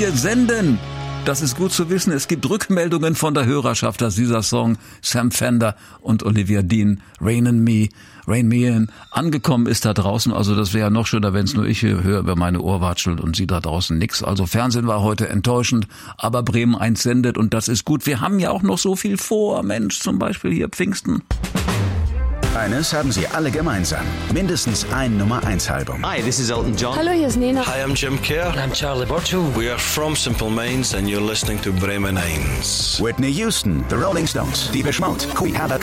Wir senden. Das ist gut zu wissen. Es gibt Rückmeldungen von der Hörerschaft, dass dieser Song Sam Fender und Olivia Dean, Rain Me In, angekommen ist da draußen. Also das wäre ja noch schöner, wenn es nur ich höre über meine Ohrwatschel und sie da draußen nix. Also Fernsehen war heute enttäuschend, aber Bremen 1 sendet und das ist gut. Wir haben ja auch noch so viel vor, Mensch, zum Beispiel hier Pfingsten. Eines haben sie alle gemeinsam. Mindestens ein Nummer-1-Album. Hi, this is Elton John. Hallo, hier ist Nena. Hi, I'm Jim Kerr. I'm Charlie Borto. We are from Simple Minds and you're listening to Bremen 1. Whitney Houston, The Rolling Stones, Depeche Mode, Queen, Herbert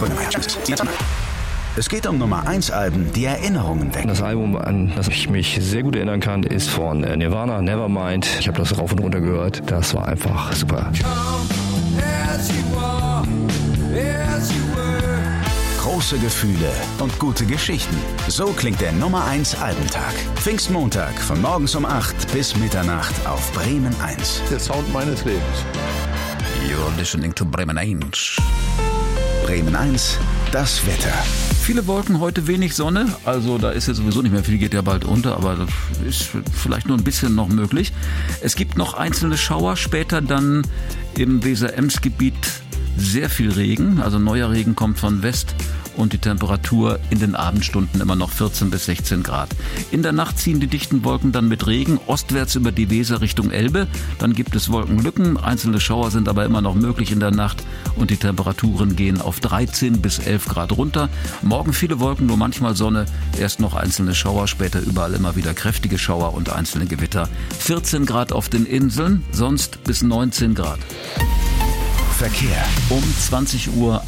Es geht um Nummer-1-Alben, die Erinnerungen wecken. Das Album, an das ich mich sehr gut erinnern kann, ist von Nirvana, Nevermind. Ich habe das rauf und runter gehört. Das war einfach super. Große Gefühle und gute Geschichten. So klingt der Nummer-1-Albentag. Pfingstmontag von morgens um 8 bis Mitternacht auf Bremen 1. Der Sound meines Lebens. You're listening to Bremen 1. Bremen 1, das Wetter. Viele Wolken, heute wenig Sonne, also da ist jetzt sowieso nicht mehr viel, geht ja bald unter, aber das ist vielleicht nur ein bisschen noch möglich. Es gibt noch einzelne Schauer, später dann im Weser-Ems-Gebiet sehr viel Regen, also neuer Regen kommt von West und die Temperatur in den Abendstunden immer noch 14 bis 16 Grad. In der Nacht ziehen die dichten Wolken dann mit Regen ostwärts über die Weser Richtung Elbe. Dann gibt es Wolkenlücken, einzelne Schauer sind aber immer noch möglich in der Nacht und die Temperaturen gehen auf 13 bis 11 Grad runter. Morgen viele Wolken, nur manchmal Sonne, erst noch einzelne Schauer, später überall immer wieder kräftige Schauer und einzelne Gewitter. 14 Grad auf den Inseln, sonst bis 19 Grad. Verkehr. Um 20:31 Uhr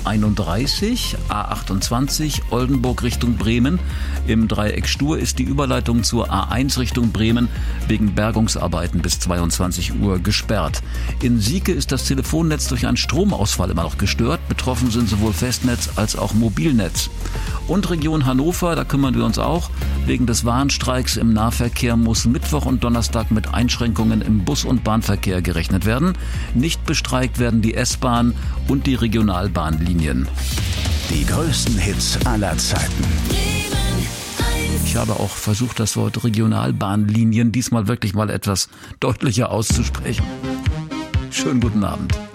A28 Oldenburg Richtung Bremen. Im Dreieck Stur ist die Überleitung zur A1 Richtung Bremen wegen Bergungsarbeiten bis 22 Uhr gesperrt. In Sieke ist das Telefonnetz durch einen Stromausfall immer noch gestört. Betroffen sind sowohl Festnetz als auch Mobilnetz. Und Region Hannover, da kümmern wir uns auch. Wegen des Warnstreiks im Nahverkehr muss Mittwoch und Donnerstag mit Einschränkungen im Bus- und Bahnverkehr gerechnet werden. Nicht bestreikt werden die S-Bahn und die Regionalbahnlinien. Die größten Hits aller Zeiten. Ich habe auch versucht, das Wort Regionalbahnlinien diesmal wirklich mal etwas deutlicher auszusprechen. Schönen guten Abend.